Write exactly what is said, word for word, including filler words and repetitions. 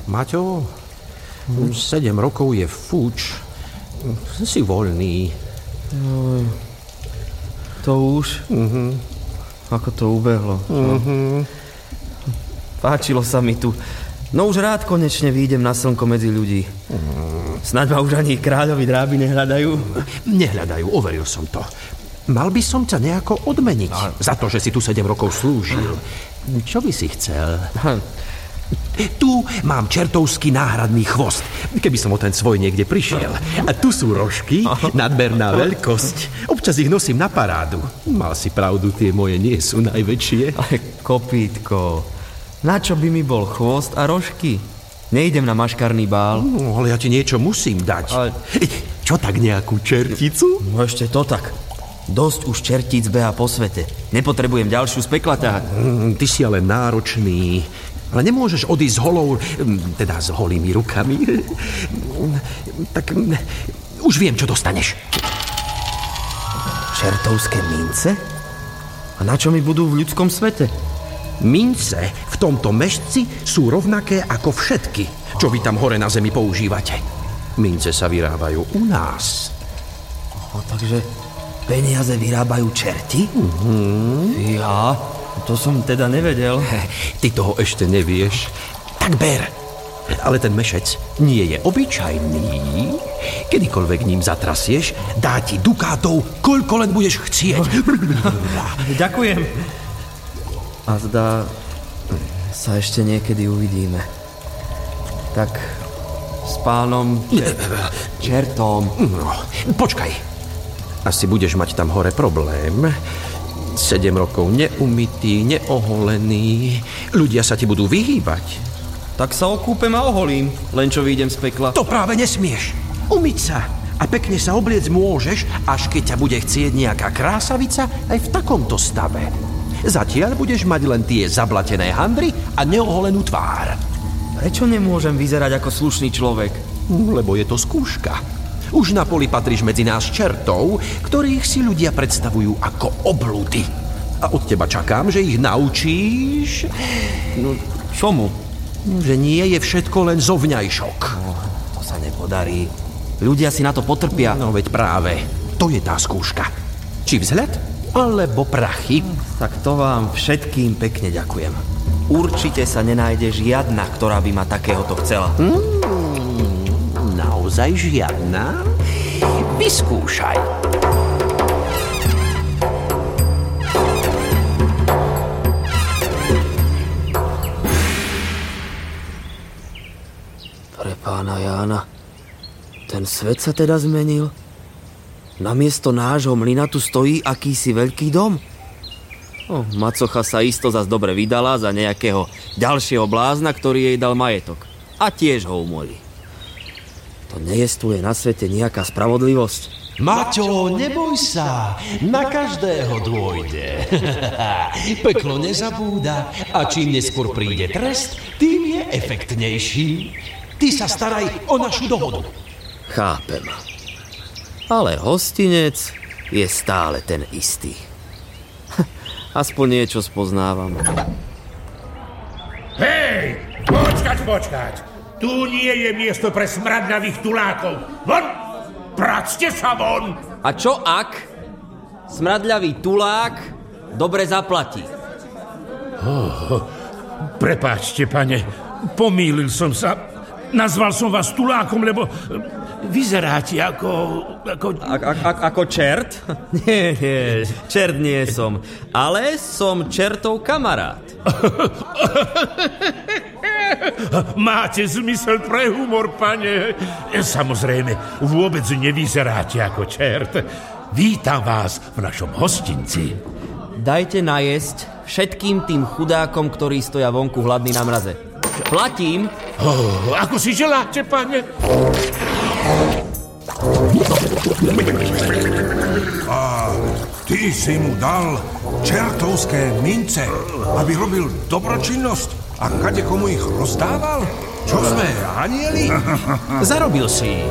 Maťo, už sedem rokov je fuč. Si voľný. Joj, to už? Mhm. Ako to ubehlo. Mhm. Páčilo sa mi tu. No už rád konečne výjdem na slnko medzi ľudí. Mhm. Snaď ma už ani kráľovi dráby nehľadajú? Nehľadajú, overil som to. Mal by som ťa nejako odmeniť a... za to, že si tu sedem rokov slúžil. Čo by si chcel? Tu mám čertovský náhradný chvost, keby som o ten svoj niekde prišiel. A tu sú rožky, nadmerná veľkosť. Občas ich nosím na parádu. Mal si pravdu, tie moje nie sú najväčšie. Ale kopítko, na čo by mi bol chvost a rožky? Nejdem na maškarný bál. No, ale ja ti niečo musím dať. Ale... Čo tak, nejakú čerticu? No ešte to tak. Dosť už čertíc beha po svete. Nepotrebujem ďalšiu speklatá. Mm, ty si ale náročný. Ale nemôžeš odísť s holou, teda s holými rukami. Tak už viem, čo dostaneš. Čertovské mince? A na čo mi budú v ľudskom svete? Mince v tomto mešci sú rovnaké ako všetky, čo vy tam hore na zemi používate. Mince sa vyrábajú u nás. O, takže peniaze vyrábajú čerti? Mhm. Ja... To som teda nevedel. Ty toho ešte nevieš. Tak ber. Ale ten mešec nie je obyčajný. Kedykoľvek ním zatrasieš, dá ti dukátov, koľko len budeš chcieť. Ďakujem. A zdá sa ešte niekedy uvidíme. Tak s pánom čertom. No, počkaj. Asi budeš mať tam hore problém. Sedem rokov neumytý, neoholený. Ľudia sa ti budú vyhýbať. Tak sa okúpem a oholím, len čo vyjdem z pekla. To práve nesmieš. Umyť sa a pekne sa obliec môžeš, až keď ťa bude chcieť nejaká krásavica aj v takomto stave. Zatiaľ budeš mať len tie zablatené handry a neoholenú tvár. Prečo nemôžem vyzerať ako slušný človek? Lebo je to skúška. Už na poli patríš medzi nás čertov, ktorých si ľudia predstavujú ako obludy. A od teba čakám, že ich naučíš... No, čomu? Že nie je všetko len zovňajšok. No, to sa nepodarí. Ľudia si na to potrpia. No veď práve, to je tá skúška. Či vzhľad, alebo prachy. Tak to vám všetkým pekne ďakujem. Určite sa nenájde žiadna, ktorá by ma takéhoto chcela. Hmm. Naozaj žiadna? Vyskúšaj. Pre pána Jána, ten svet sa teda zmenil? Namiesto nášho mlyna tu stojí akýsi veľký dom? Oh, macocha sa isto zas dobre vydala za nejakého ďalšieho blázna, ktorý jej dal majetok. A tiež ho umorí. To nejestuje na svete nejaká spravodlivosť. Maťo, neboj sa, na každého dôjde. Peklo nezabúda a čím neskôr príde trest, tým je efektnejší. Ty sa staraj o našu dohodu. Chápem. Ale hostinec je stále ten istý. Aspoň niečo spoznávam. Hej, počkať, počkať. Tu nie je miesto pre smradľavých tulákov. Von! Practe sa von! A čo ak smradľavý tulák dobre zaplatí? Oh, prepáčte, pane, pomýlil som sa. Nazval som vás tulákom, lebo vyzeráte ako... Ako, a, a, a, ako čert? Nie, nie, čert nie som. Ale som čertov kamarát. Máte zmysel pre humor, pane. Samozrejme, vôbec nevyzeráte ako čert. Vítam vás v našom hostinci. Dajte najesť všetkým tým chudákom, ktorí stoja vonku hladní na mraze. Platím. Oh, ako si želáte, pane? A ty si mu dal čertovské mince, aby robil dobročinnosť a kade komu ich rozdával? Čo sme, anieli? Zarobil si.